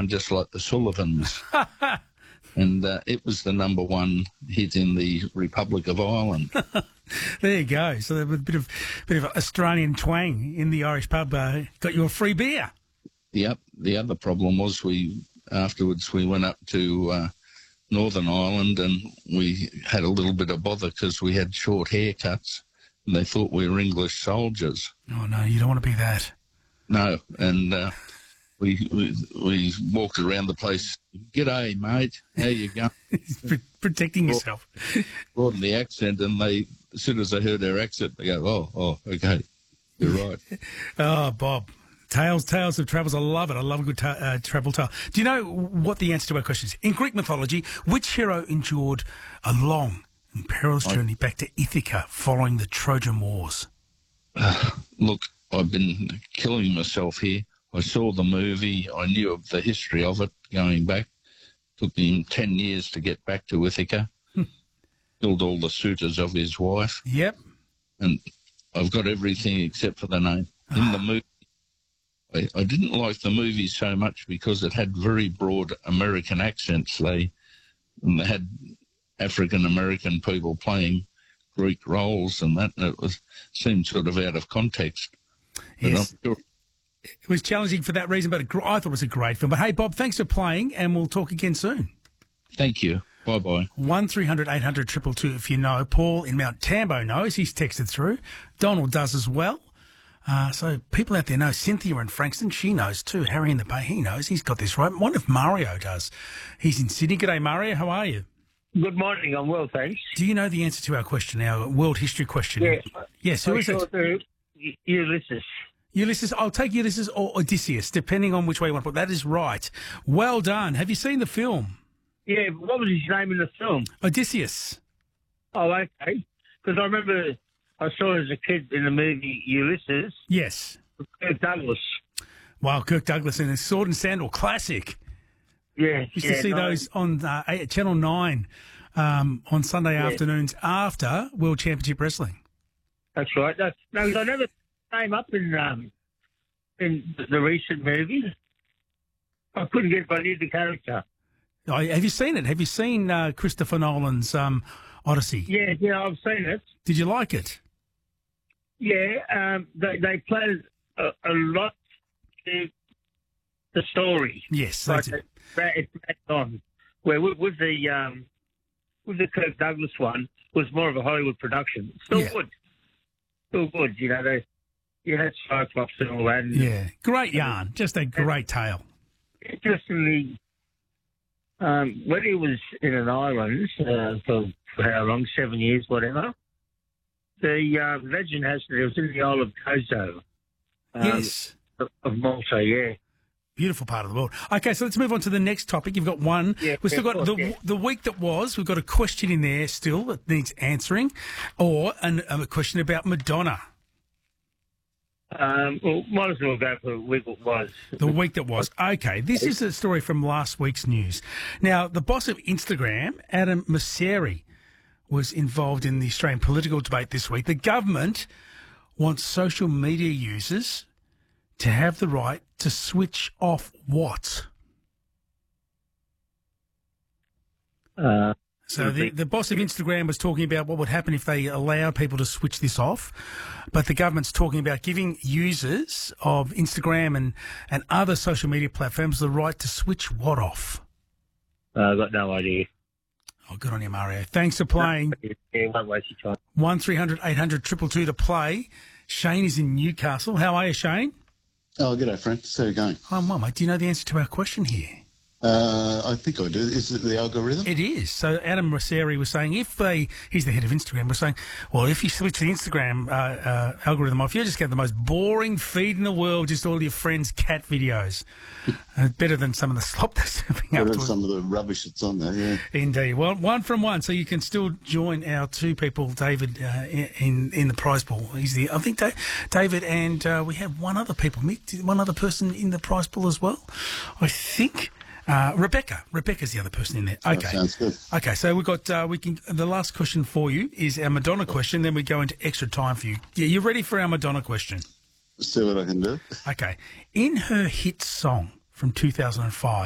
around just like the Sullivans. And it was the number one hit in the Republic of Ireland. There you go. So there was a bit of Australian twang in the Irish pub. Got you a free beer. Yep. The other problem was afterwards we went up to Northern Ireland and we had a little bit of bother because we had short haircuts and they thought we were English soldiers. Oh, no, you don't want to be that. No, and we walked around the place. G'day, mate. How you going? Protecting yourself. Brought in the accent, and as soon as they heard our accent, they go, oh, okay, you're right. Oh, Bob. Tales of travels. I love it. I love a good travel tale. Do you know what the answer to our question is? In Greek mythology, which hero endured a long and perilous journey back to Ithaca following the Trojan Wars? Look, I've been killing myself here. I saw the movie. I knew of the history of it going back. Took me 10 years to get back to Ithaca. Killed all the suitors of his wife. Yep. And I've got everything except for the name. In the movie, I didn't like the movie so much because it had very broad American accents. They had African-American people playing Greek roles and that, and it seemed sort of out of context. Yes. It was challenging for that reason, but I thought it was a great film. But hey, Bob, thanks for playing, and we'll talk again soon. Thank you. Bye-bye. 1300 800 222 if you know. Paul in Mount Tambo knows. He's texted through. Donald does as well. So people out there know. Cynthia in Frankston, she knows too. Harry in the Bay, he knows. He's got this right. What if Mario does? He's in Sydney. G'day, Mario. How are you? Good morning. I'm well, thanks. Do you know the answer to our question, our world history question? Yes. Yes, who is it? Ulysses. Ulysses. I'll take Ulysses or Odysseus, depending on which way you want to put it. That is right. Well done. Have you seen the film? Yeah, what was his name in the film? Odysseus. Oh, okay. Because I remember I saw as a kid in the movie Ulysses. Yes. Kirk Douglas. Wow, Kirk Douglas in a Sword and Sandal classic. Yeah. Used to see those on Channel 9 on Sunday afternoons after World Championship Wrestling. That's right. I never came up in the recent movie. I couldn't get by the character. Oh, have you seen it? Have you seen Christopher Nolan's Odyssey? Yeah, I've seen it. Did you like it? Yeah, they played a lot to the story. Yes, like they did. It's on. Where with the Kirk Douglas one was more of a Hollywood production. Still good. You know, you had Cyclops and all that. Yeah, great yarn. Just a great tale. Interestingly, when he was in an island for how long, 7 years, whatever, the legend has that it was in the Isle of Gozo. Yes. Of Malta, yeah. Beautiful part of the world. Okay, so let's move on to the next topic. You've got one. Yeah, We've still got the week that was. We've got a question in there still that needs answering, or a question about Madonna. Well, might as well go for the week that was. The week that was. Okay, this is a story from last week's news. Now, the boss of Instagram, Adam Mosseri, was involved in the Australian political debate this week. The government wants social media users to have the right to switch off what? So the boss of Instagram was talking about what would happen if they allowed people to switch this off. But the government's talking about giving users of Instagram and other social media platforms the right to switch what off? I've got no idea. Oh, good on you, Mario. Thanks for playing. Yeah, won't waste your time. 1300 800 222 to play. Shane is in Newcastle. How are you, Shane? Oh, g'day, Frank. How are you going? I'm well, mate. Do you know the answer to our question here? I think I do. Is it the algorithm? It is. So Adam Mosseri was saying he's the head of Instagram, was saying, well, if you switch the Instagram algorithm off, you just get the most boring feed in the world, just all your friends' cat videos. Better than some of the slop they're serving up to us. Some of the rubbish that's on there, yeah. Indeed. Well, one from one, so you can still join our two people, David, in the prize pool. I think David and we have one other person in the prize pool as well, I think. Rebecca. Rebecca's the other person in there. Okay. That sounds good. Okay, so we've got, the last question for you is our Madonna question, then we go into extra time for you. Yeah, you ready for our Madonna question? See what I can do. Okay. In her hit song from 2005,